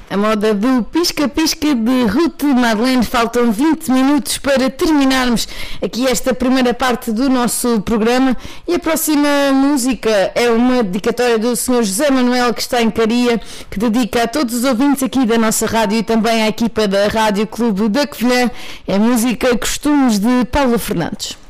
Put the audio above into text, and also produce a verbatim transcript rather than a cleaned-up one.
A moda do pisca-pisca de Ruth Madeleine. Faltam vinte minutos para terminarmos aqui esta primeira parte do nosso programa e a próxima música é uma dedicatória do senhor José Manuel, que está em Caria, que dedica a todos os ouvintes aqui da nossa rádio e também à equipa da Rádio Clube da Covilhã. É a música Costumes de Paula Fernandes.